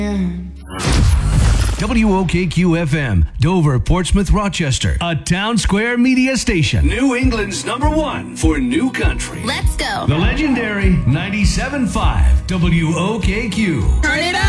WOKQ-FM, Dover, Portsmouth, Rochester, a Town Square media station. New England's #1 for new country. Let's go. The legendary 97.5 WOKQ. Turn it up.